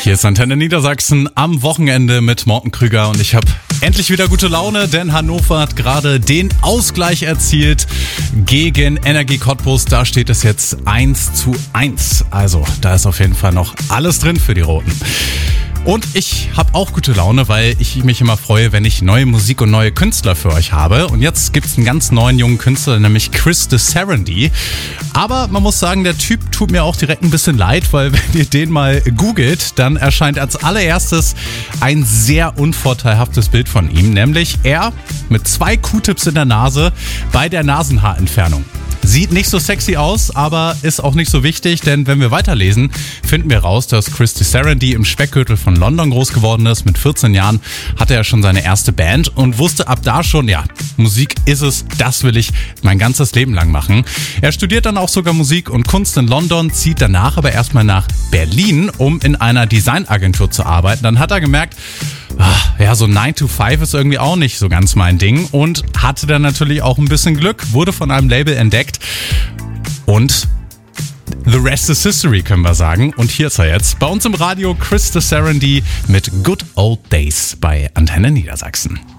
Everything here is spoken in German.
Hier ist Antenne Niedersachsen am Wochenende mit Morten Krüger und ich habe endlich wieder gute Laune, denn Hannover hat gerade den Ausgleich erzielt gegen Energie Cottbus. Da steht es jetzt 1:1. Also da ist auf jeden Fall noch alles drin für die Roten. Und ich habe auch gute Laune, weil ich mich immer freue, wenn ich neue Musik und neue Künstler für euch habe. Und jetzt gibt's einen ganz neuen jungen Künstler, nämlich Chris DeSarandy. Aber man muss sagen, der Typ tut mir auch direkt ein bisschen leid, weil wenn ihr den mal googelt, dann erscheint als allererstes ein sehr unvorteilhaftes Bild von ihm. Nämlich er mit 2 Q-Tips in der Nase bei der Nasenhaarentfernung. Sieht nicht so sexy aus, aber ist auch nicht so wichtig, denn wenn wir weiterlesen, finden wir raus, dass Chris DeSarandy im Speckgürtel von London groß geworden ist. Mit 14 Jahren hatte er schon seine erste Band und wusste ab da schon, ja, Musik ist es, das will ich mein ganzes Leben lang machen. Er studiert dann auch sogar Musik und Kunst in London, zieht danach aber erstmal nach Berlin, um in einer Designagentur zu arbeiten. Dann hat er gemerkt, ja, so 9 to 5 ist irgendwie auch nicht so ganz mein Ding und hatte dann natürlich auch ein bisschen Glück, wurde von einem Label entdeckt und the rest is history, können wir sagen. Und hier ist er jetzt bei uns im Radio, Chris DeSarandy mit Good Old Days bei Antenne Niedersachsen.